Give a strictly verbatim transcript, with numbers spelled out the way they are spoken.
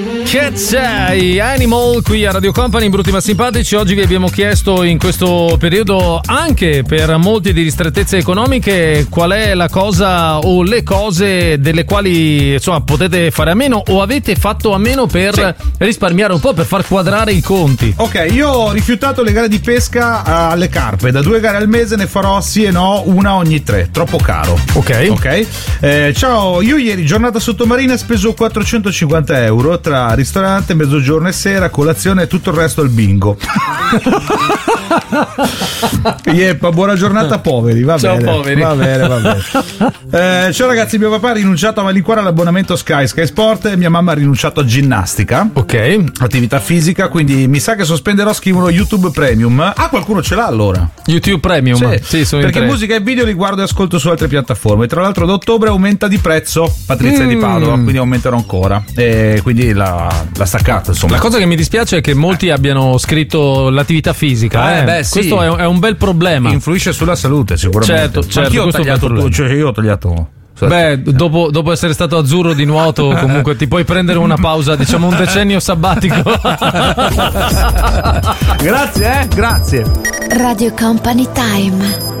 Cats, Animal qui a Radio Company, brutti ma simpatici. Oggi vi abbiamo chiesto in questo periodo, anche per molti di ristrettezze economiche, qual è la cosa o le cose delle quali insomma potete fare a meno o avete fatto a meno per sì. risparmiare un po', per far quadrare i conti. Ok, io ho rifiutato le gare di pesca alle carpe. Da due gare al mese ne farò sì e no una ogni tre, troppo caro. Ok, ok. Eh, ciao, io ieri giornata sottomarina spesa quattrocentocinquanta euro tra ristorante, mezzogiorno e sera, colazione e tutto il resto al bingo. Yeppa, buona giornata poveri, va ciao bene. poveri. Va bene, va bene. Eh, ciao ragazzi, mio papà ha rinunciato a malincuore all'abbonamento Sky, Sky Sport, e mia mamma ha rinunciato a ginnastica. Ok. Attività fisica, quindi mi sa che sospenderò, scrivono YouTube Premium. Ah, qualcuno ce l'ha allora? YouTube Premium? Sì, sì sono perché in tre. Musica e video li guardo e ascolto su altre piattaforme. Tra l'altro da ottobre aumenta di prezzo Patrizia mm. di Padova, quindi aumenterò ancora. E quindi la, la staccata, insomma. La cosa che mi dispiace è che molti eh. abbiano scritto l'attività fisica. Eh, eh. Beh, sì. Questo è, è un bel problema. Influisce sulla salute, sicuramente. Certo, certo. Io ho tagliato tutto, cioè io ho tagliato. Beh, dopo, dopo essere stato azzurro di nuoto, comunque ti puoi prendere una pausa, diciamo un decennio sabbatico. Grazie, eh? Grazie. Radio Company Time.